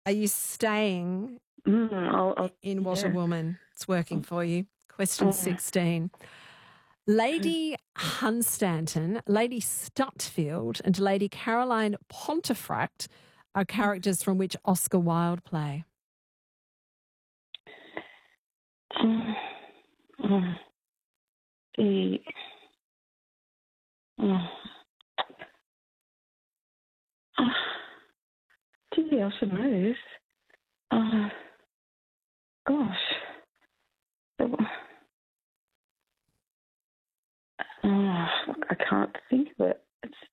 Are you staying in What a Woman? It's working for you. Question 16. Lady Hunstanton, Lady Stutfield, and Lady Caroline Pontefract are characters from which Oscar Wilde play? Gee, I should know this. Gosh. I can't think of it.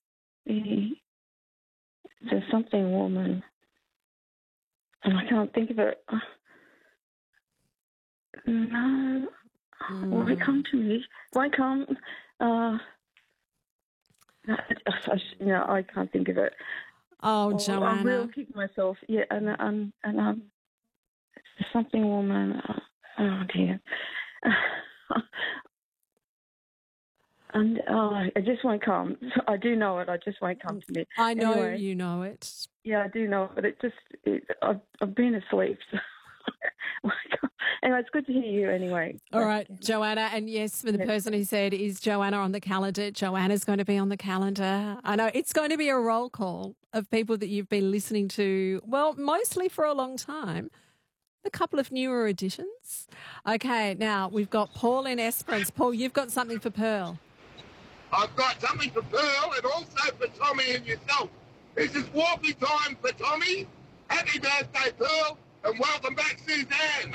There's something woman, and I can't think of it. No. Why come to me? Why can't? I can't think of it. Oh, Joanna. I'm really kicking myself. Yeah, and it's something woman. Oh dear. And it just won't come. I do know it. I just won't come to me. I know anyway, you know it. Yeah, I do know it, but I've been asleep. So anyway, it's good to hear you anyway. All right, Joanna. And yes, for the person who said, is Joanna on the calendar? Joanna's going to be on the calendar. I know it's going to be a roll call of people that you've been listening to, well, mostly for a long time. A couple of newer additions. Okay, now we've got Paul in Esperance. Paul, you've got something for Pearl. I've got something for Pearl and also for Tommy and yourself. This is walkie time for Tommy. Happy birthday, Pearl, and welcome back, Suzanne.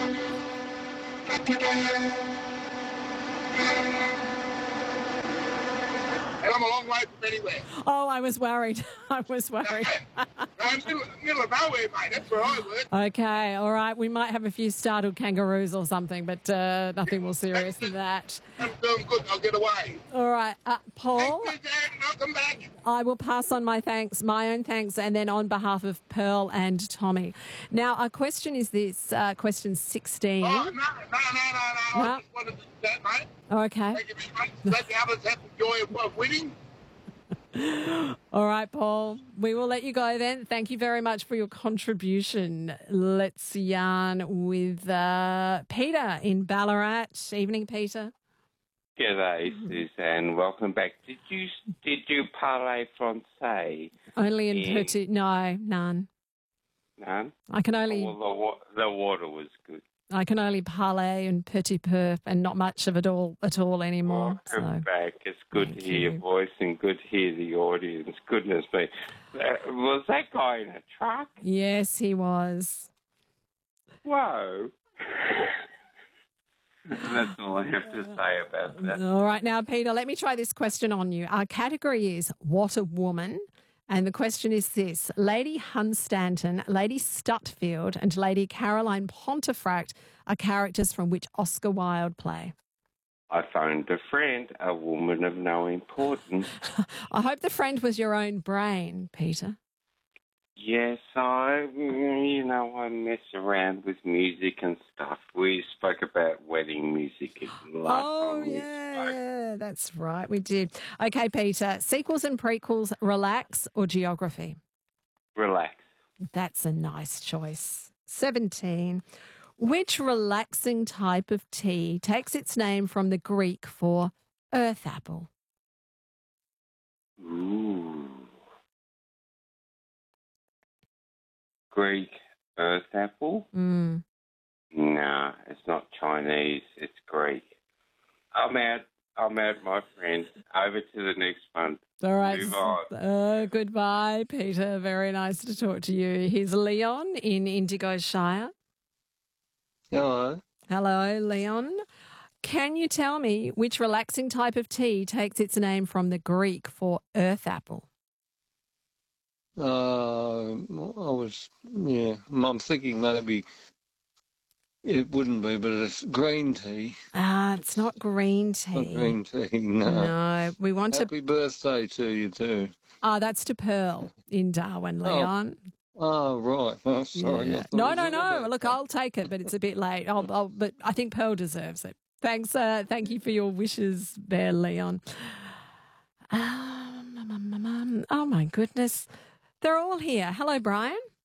And I'm a long way from anywhere. Oh, I was worried. I'm middle of nowhere, mate. That's where I work. Okay, all right. We might have a few startled kangaroos or something, but nothing more serious than that. I'm doing good. I'll get away. All right, Paul. Thanks, Suzanne. Welcome back. I will pass on my own thanks, and then on behalf of Pearl and Tommy. Now, our question is this, question 16. Oh, no. I just wanted to do that, mate. Okay. Thank you very much. Let the others have the joy of winning. All right, Paul. We will let you go then. Thank you very much for your contribution. Let's yarn with Peter in Ballarat. Evening, Peter. G'day, Suzanne. Welcome back. Did you parler français? Only in petit. No, none. None? I can only. Well, the water was good. I can only parler and petit peu and not much of it at all anymore. Welcome back. It's good to hear your voice and good to hear the audience. Goodness me. Was that guy in a truck? Yes, he was. Whoa. That's all I have to say about that. All right. Now, Peter, let me try this question on you. Our category is What a Woman. And the question is this. Lady Hunstanton, Lady Stutfield and Lady Caroline Pontefract are characters from which Oscar Wilde play. I phoned a friend, a woman of no importance. I hope the friend was your own brain, Peter. Yes, I mess around with music and stuff. We spoke about wedding music last time we spoke. That's right, we did. Okay, Peter, sequels and prequels, relax or geography? Relax. That's a nice choice. 17. Which relaxing type of tea takes its name from the Greek for earth apple? Ooh. Greek earth apple? Mm. Nah, it's not Chinese. It's Greek. I'm out, my friend. Over to the next one. All right. Move on. Goodbye, Peter. Very nice to talk to you. Here's Leon in Indigo Shire. Hello. Hello, Leon. Can you tell me which relaxing type of tea takes its name from the Greek for earth apple? I'm thinking maybe it wouldn't be, but it's green tea. It's not green tea. Not green tea, no. No, we want Happy birthday to you too. That's to Pearl in Darwin, Leon. Oh, right. Oh, sorry. Yeah. No. Look, I'll take it, but it's a bit late. But I think Pearl deserves it. Thanks. Thank you for your wishes there, Leon. Oh, my goodness. They're all here. Hello, Brian.